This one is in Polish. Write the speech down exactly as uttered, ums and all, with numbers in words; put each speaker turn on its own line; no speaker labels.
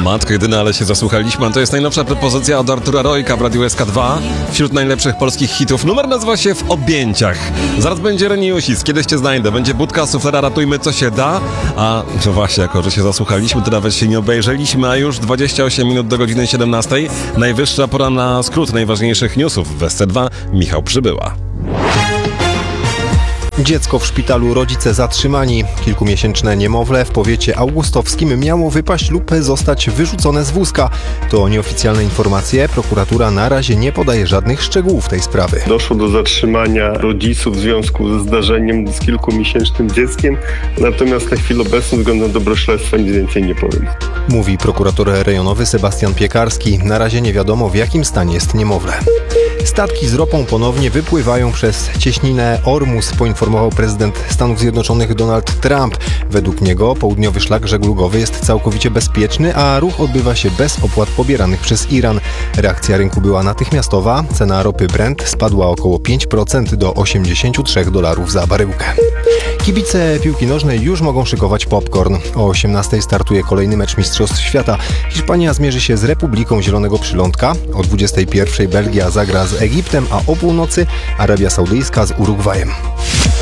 Matko jedyna, ale się zasłuchaliśmy. A to jest najnowsza propozycja od Artura Rojka w Radiu S K dwa. Wśród najlepszych polskich hitów. Numer nazywa się W objęciach. Zaraz będzie Reniusis, Kiedyś cię znajdę. Będzie Budka, Suflera, Ratujmy co się da. A no właśnie, jako że się zasłuchaliśmy, to nawet się nie obejrzeliśmy, a już dwadzieścia osiem minut do godziny siedemnastej. Najwyższa pora na skrót najważniejszych newsów w S C dwa. Michał Przybyła.
Dziecko w szpitalu, rodzice zatrzymani. Kilkumiesięczne niemowlę w powiecie augustowskim miało wypaść lub zostać wyrzucone z wózka. To nieoficjalne informacje. Prokuratura na razie nie podaje żadnych szczegółów tej sprawy.
Doszło do zatrzymania rodziców w związku ze zdarzeniem z kilkumiesięcznym dzieckiem. Natomiast na chwilę obecną względem dobro śledztwa nic więcej nie powiem.
Mówi prokurator rejonowy Sebastian Piekarski. Na razie nie wiadomo, w jakim stanie jest niemowlę. Statki z ropą ponownie wypływają przez cieśninę Ormus, poinformował prezydent Stanów Zjednoczonych Donald Trump. Według niego południowy szlak żeglugowy jest całkowicie bezpieczny, a ruch odbywa się bez opłat pobieranych przez Iran. Reakcja rynku była natychmiastowa. Cena ropy Brent spadła o około pięć procent do osiemdziesiąt trzy dolarów za baryłkę. Kibice piłki nożnej już mogą szykować popcorn. O osiemnastej startuje kolejny mecz Mistrzostw Świata. Hiszpania zmierzy się z Republiką Zielonego Przylądka. O dwudziestej pierwszej Belgia zagra z Egiptem, a o północy Arabia Saudyjska z Urugwajem.